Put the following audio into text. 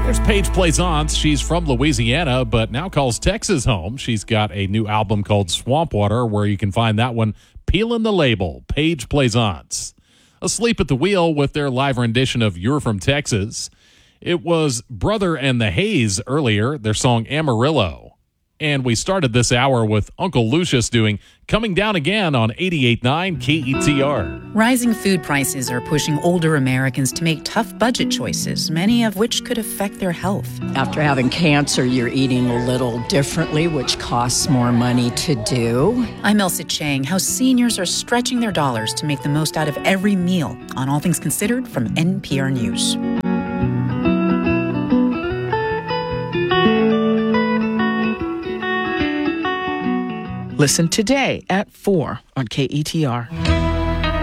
Here's Paige Plaisance. She's from Louisiana, but now calls Texas home. She's got a new album called Swamp Water, where you can find that one peeling the label. Paige Plaisance. Asleep at the Wheel with their live rendition of You're From Texas. It was Brother and the Haze earlier, their song Amarillo. And we started this hour with Uncle Lucius doing Coming Down Again on 88.9 KETR. Rising food prices are pushing older Americans to make tough budget choices, many of which could affect their health. After having cancer, you're eating a little differently, which costs more money to do. I'm Elsa Chang. How seniors are stretching their dollars to make the most out of every meal on All Things Considered from NPR News. Listen today at 4 on KETR.